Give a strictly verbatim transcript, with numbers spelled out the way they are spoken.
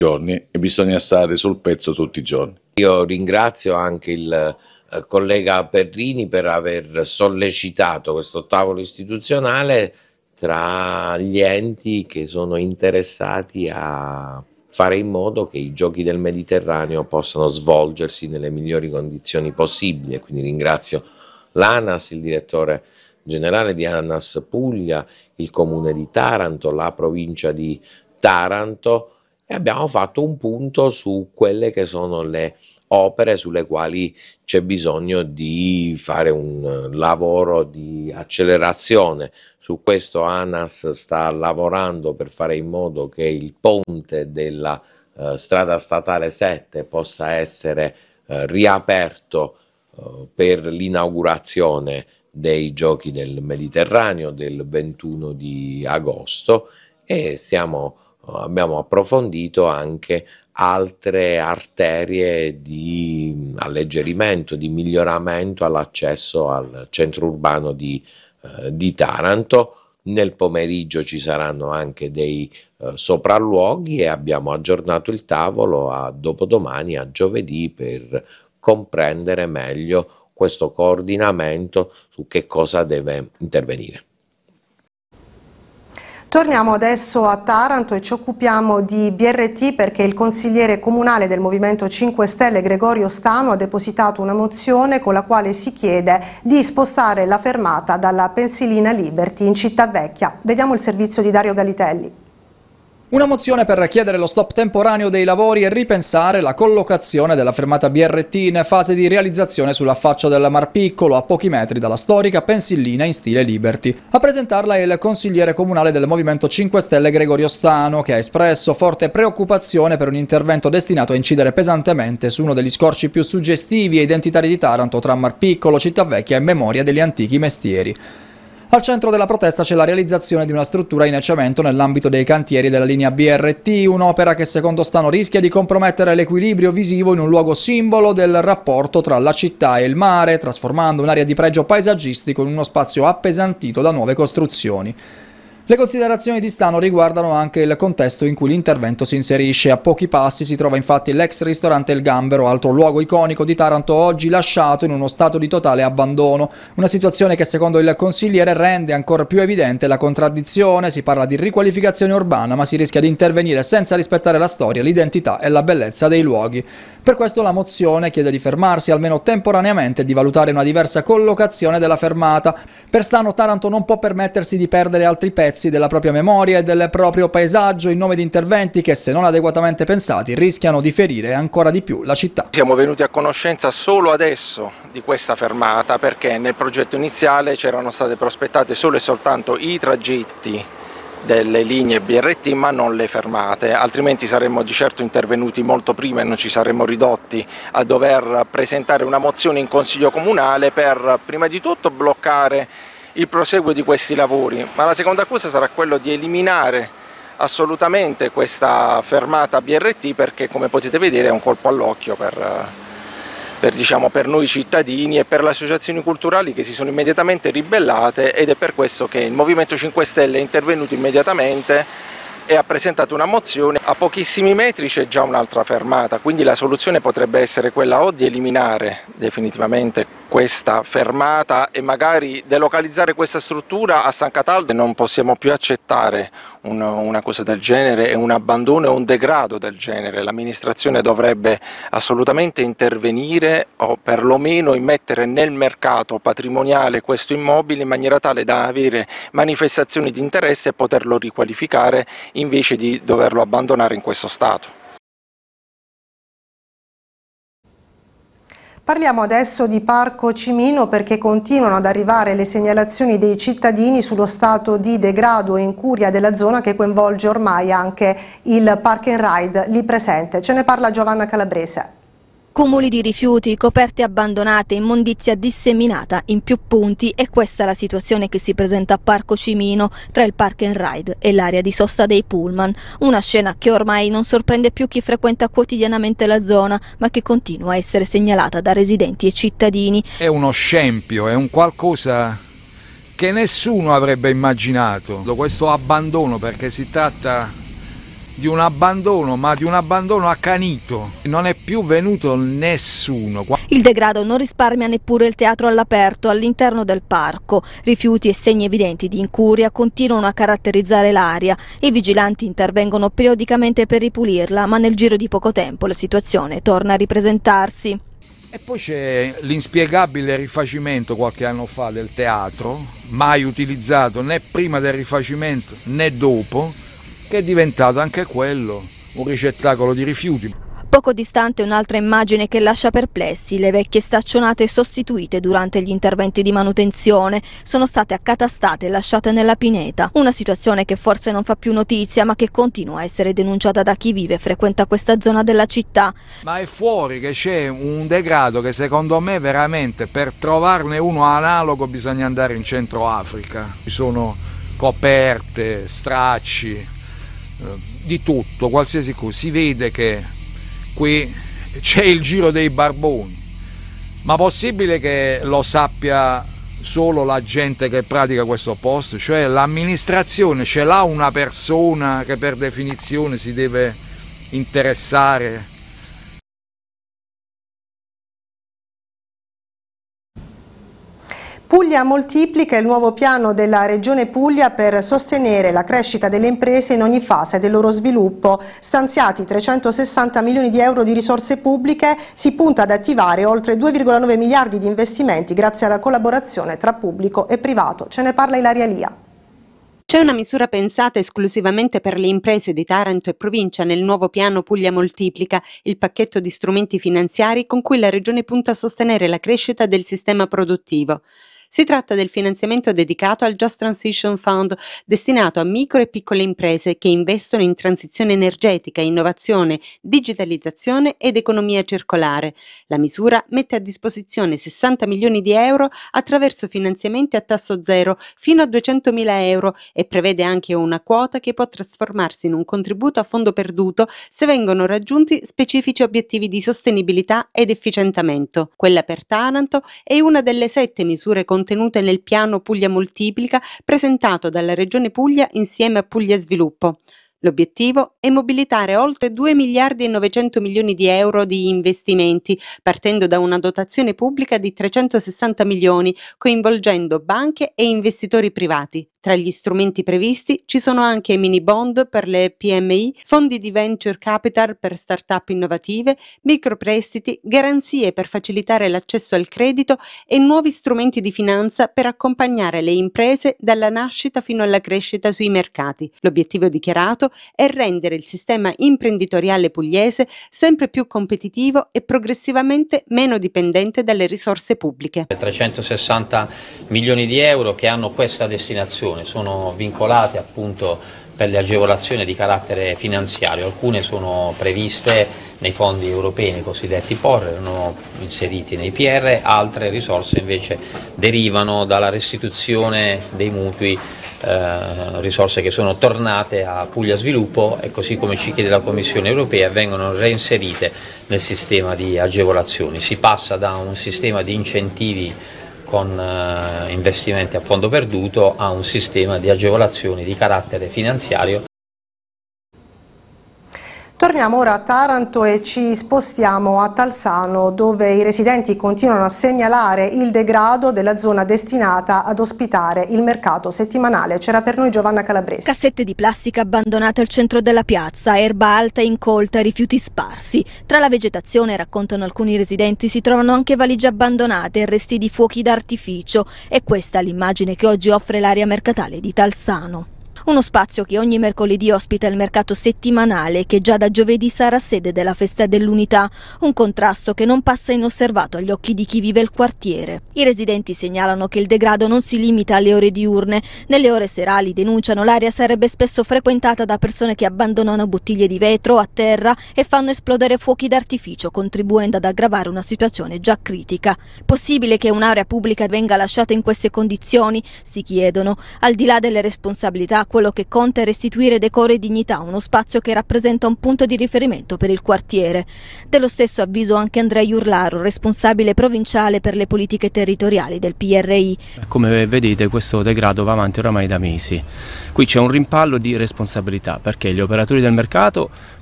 giorni e bisogna stare sul pezzo tutti i giorni. Io ringrazio anche il eh, collega Perrini per aver sollecitato questo tavolo istituzionale tra gli enti che sono interessati a fare in modo che i giochi del Mediterraneo possano svolgersi nelle migliori condizioni possibili. Quindi ringrazio l'ANAS, il direttore generale di ANAS Puglia, il comune di Taranto, la provincia di Taranto, e abbiamo fatto un punto su quelle che sono le opere sulle quali c'è bisogno di fare un lavoro di accelerazione. Su questo ANAS sta lavorando per fare in modo che il ponte della eh, strada statale sette possa essere eh, riaperto eh, per l'inaugurazione dei Giochi del Mediterraneo del ventuno di agosto, e stiamo abbiamo approfondito anche altre arterie di alleggerimento, di miglioramento all'accesso al centro urbano di, eh, di Taranto. Nel pomeriggio ci saranno anche dei eh, sopralluoghi e abbiamo aggiornato il tavolo a dopodomani, a giovedì, per comprendere meglio questo coordinamento su che cosa deve intervenire. Torniamo adesso a Taranto e ci occupiamo di B R T perché il consigliere comunale del Movimento cinque Stelle Gregorio Stano ha depositato una mozione con la quale si chiede di spostare la fermata dalla pensilina Liberty in Cittavecchia. Vediamo il servizio di Dario Galitelli. Una mozione per chiedere lo stop temporaneo dei lavori e ripensare la collocazione della fermata B R T in fase di realizzazione sull'affaccio del Mar Piccolo, a pochi metri dalla storica Pensillina in stile Liberty. A presentarla è il consigliere comunale del Movimento cinque Stelle Gregorio Stano, che ha espresso forte preoccupazione per un intervento destinato a incidere pesantemente su uno degli scorci più suggestivi e identitari di Taranto tra Mar Piccolo, Cittavecchia e memoria degli antichi mestieri. Al centro della protesta c'è la realizzazione di una struttura in cemento nell'ambito dei cantieri della linea B R T, un'opera che secondo Stano rischia di compromettere l'equilibrio visivo in un luogo simbolo del rapporto tra la città e il mare, trasformando un'area di pregio paesaggistico in uno spazio appesantito da nuove costruzioni. Le considerazioni di Stano riguardano anche il contesto in cui l'intervento si inserisce. A pochi passi si trova infatti l'ex ristorante Il Gambero, altro luogo iconico di Taranto oggi lasciato in uno stato di totale abbandono. Una situazione che secondo il consigliere rende ancora più evidente la contraddizione. Si parla di riqualificazione urbana, ma si rischia di intervenire senza rispettare la storia, l'identità e la bellezza dei luoghi. Per questo la mozione chiede di fermarsi almeno temporaneamente e di valutare una diversa collocazione della fermata. Per Stano, Taranto non può permettersi di perdere altri pezzi della propria memoria e del proprio paesaggio in nome di interventi che, se non adeguatamente pensati, rischiano di ferire ancora di più la città. Siamo venuti a conoscenza solo adesso di questa fermata perché nel progetto iniziale c'erano state prospettate solo e soltanto i tragetti delle linee B R T ma non le fermate, altrimenti saremmo di certo intervenuti molto prima e non ci saremmo ridotti a dover presentare una mozione in Consiglio Comunale per prima di tutto bloccare il proseguo di questi lavori, ma la seconda cosa sarà quello di eliminare assolutamente questa fermata B R T perché, come potete vedere, è un colpo all'occhio per Per, diciamo, per noi cittadini e per le associazioni culturali che si sono immediatamente ribellate, ed è per questo che il Movimento cinque Stelle è intervenuto immediatamente e ha presentato una mozione. A pochissimi metri c'è già un'altra fermata, quindi la soluzione potrebbe essere quella o di eliminare definitivamente questa fermata e magari delocalizzare questa struttura a San Cataldo. Non possiamo più accettare un, una cosa del genere e un abbandono e un degrado del genere. L'amministrazione dovrebbe assolutamente intervenire o perlomeno immettere nel mercato patrimoniale questo immobile in maniera tale da avere manifestazioni di interesse e poterlo riqualificare invece di doverlo abbandonare in questo stato. Parliamo adesso di Parco Cimino perché continuano ad arrivare le segnalazioni dei cittadini sullo stato di degrado e incuria della zona che coinvolge ormai anche il Park and Ride lì presente. Ce ne parla Giovanna Calabrese. Cumuli di rifiuti, coperte abbandonate, immondizia disseminata in più punti, e questa è la situazione che si presenta a Parco Cimino tra il Park and Ride e l'area di sosta dei pullman. Una scena che ormai non sorprende più chi frequenta quotidianamente la zona, ma che continua a essere segnalata da residenti e cittadini. È uno scempio, è un qualcosa che nessuno avrebbe immaginato, questo abbandono, perché si tratta di un abbandono, ma di un abbandono accanito. Non è più venuto nessuno. Il degrado non risparmia neppure il teatro all'aperto all'interno del parco. Rifiuti e segni evidenti di incuria continuano a caratterizzare l'area. I vigilanti intervengono periodicamente per ripulirla, ma nel giro di poco tempo la situazione torna a ripresentarsi. E poi c'è l'inspiegabile rifacimento qualche anno fa del teatro, mai utilizzato né prima del rifacimento né dopo, che è diventato anche quello un ricettacolo di rifiuti. Poco distante un'altra immagine che lascia perplessi: le vecchie staccionate sostituite durante gli interventi di manutenzione sono state accatastate e lasciate nella pineta. Una situazione che forse non fa più notizia, ma che continua a essere denunciata da chi vive e frequenta questa zona della città. Ma è fuori che c'è un degrado che secondo me veramente, per trovarne uno analogo bisogna andare in Centro Africa. Ci sono coperte, stracci, di tutto, qualsiasi cosa. Si vede che qui c'è il giro dei barboni, ma possibile che lo sappia solo la gente che pratica questo posto? Cioè l'amministrazione ce l'ha una persona che per definizione si deve interessare? Puglia moltiplica il nuovo piano della Regione Puglia per sostenere la crescita delle imprese in ogni fase del loro sviluppo. Stanziati trecentosessanta milioni di euro di risorse pubbliche, si punta ad attivare oltre due virgola nove miliardi di investimenti grazie alla collaborazione tra pubblico e privato. Ce ne parla Ilaria Lia. C'è una misura pensata esclusivamente per le imprese di Taranto e provincia nel nuovo piano Puglia Moltiplica, il pacchetto di strumenti finanziari con cui la Regione punta a sostenere la crescita del sistema produttivo. Si tratta del finanziamento dedicato al Just Transition Fund, destinato a micro e piccole imprese che investono in transizione energetica, innovazione, digitalizzazione ed economia circolare. La misura mette a disposizione sessanta milioni di euro attraverso finanziamenti a tasso zero fino a duecentomila euro e prevede anche una quota che può trasformarsi in un contributo a fondo perduto se vengono raggiunti specifici obiettivi di sostenibilità ed efficientamento. Quella per Taranto è una delle sette misure contenute nel piano Puglia Moltiplica presentato dalla Regione Puglia insieme a Puglia Sviluppo. L'obiettivo è mobilitare oltre due miliardi e novecento milioni di euro di investimenti, partendo da una dotazione pubblica di trecentosessanta milioni, coinvolgendo banche e investitori privati. Tra gli strumenti previsti ci sono anche mini bond per le P M I, fondi di venture capital per start-up innovative, microprestiti, garanzie per facilitare l'accesso al credito e nuovi strumenti di finanza per accompagnare le imprese dalla nascita fino alla crescita sui mercati. L'obiettivo dichiarato è rendere il sistema imprenditoriale pugliese sempre più competitivo e progressivamente meno dipendente dalle risorse pubbliche. trecentosessanta milioni di euro che hanno questa destinazione sono vincolate appunto per le agevolazioni di carattere finanziario. Alcune sono previste nei fondi europei, nei cosiddetti P O R, erano inseriti nei P R, altre risorse invece derivano dalla restituzione dei mutui, eh, risorse che sono tornate a Puglia Sviluppo e così come ci chiede la Commissione europea vengono reinserite nel sistema di agevolazioni. Si passa da un sistema di incentivi con uh, investimenti a fondo perduto a un sistema di agevolazioni di carattere finanziario. Torniamo ora a Taranto e ci spostiamo a Talsano, dove i residenti continuano a segnalare il degrado della zona destinata ad ospitare il mercato settimanale. C'era per noi Giovanna Calabresi. Cassette di plastica abbandonate al centro della piazza, erba alta e incolta, rifiuti sparsi. Tra la vegetazione, raccontano alcuni residenti, si trovano anche valigie abbandonate e resti di fuochi d'artificio. E questa è l'immagine che oggi offre l'area mercatale di Talsano. Uno spazio che ogni mercoledì ospita il mercato settimanale, che già da giovedì sarà sede della festa dell'unità, un contrasto che non passa inosservato agli occhi di chi vive il quartiere. I residenti segnalano che il degrado non si limita alle ore diurne. Nelle ore serali, denunciano, l'area sarebbe spesso frequentata da persone che abbandonano bottiglie di vetro a terra e fanno esplodere fuochi d'artificio, contribuendo ad aggravare una situazione già critica. Possibile che un'area pubblica venga lasciata in queste condizioni? Si chiedono. Al di là delle responsabilità, quello che conta è restituire decoro e dignità a uno spazio che rappresenta un punto di riferimento per il quartiere. Dello stesso avviso anche Andrea Iurlaro, responsabile provinciale per le politiche territoriali del P R I. Come vedete, questo degrado va avanti oramai da mesi. Qui c'è un rimpallo di responsabilità perché gli operatori del mercato